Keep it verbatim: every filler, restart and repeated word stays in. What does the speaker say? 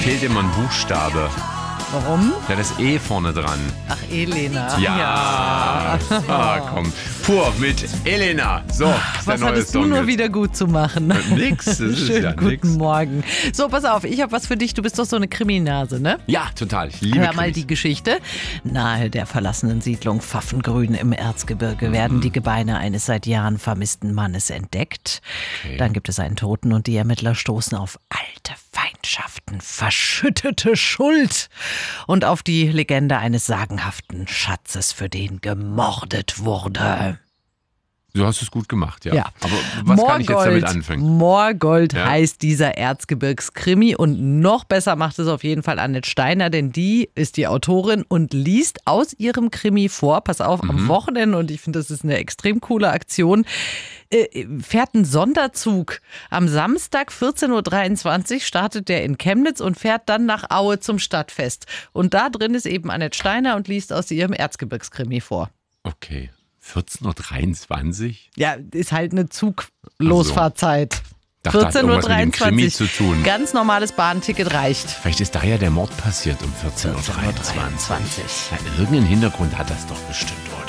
fehlt immer ein Buchstabe. Warum? Ja, das E vorne dran. Ach, Elena. Ja. Ah, komm. Pur mit Elena. So, ist der Was neue hattest du Song nur jetzt. wieder gut zu machen? Nix, das ist Schönen ja guten nix. Morgen. So, pass auf, ich habe was für dich. Du bist doch so eine Kriminase, ne? Ja, total. Ich liebe Hör mal Krimis. die Geschichte. Nahe der verlassenen Siedlung Pfaffengrün im Erzgebirge werden die Gebeine eines seit Jahren vermissten Mannes entdeckt. Okay. Dann gibt es einen Toten und die Ermittler stoßen auf alte Feindschaften, verschüttete Schuld und auf die Legende eines sagenhaften Schatzes, für den gemordet wurde. Du hast es gut gemacht, ja. Ja. Aber was kann ich jetzt damit anfangen? Moorgold Ja. heißt dieser Erzgebirgskrimi und noch besser macht es auf jeden Fall Annette Steiner, denn die ist die Autorin und liest aus ihrem Krimi vor. Pass auf, Mhm. am Wochenende, und ich finde, das ist eine extrem coole Aktion, äh, fährt ein Sonderzug. Am Samstag vierzehn Uhr dreiundzwanzig startet der in Chemnitz und fährt dann nach Aue zum Stadtfest. Und da drin ist eben Annette Steiner und liest aus ihrem Erzgebirgskrimi vor. Okay. vierzehn Uhr dreiundzwanzig? Ja, ist halt eine Zuglosfahrzeit. Dachte, hat vierzehn Uhr irgendwas mit dem Krimi dreiundzwanzig. zu tun. Ganz normales Bahnticket reicht. Vielleicht ist da ja der Mord passiert um vierzehn Uhr dreiundzwanzig. Ja, irgendeinen Hintergrund hat das doch bestimmt, oder?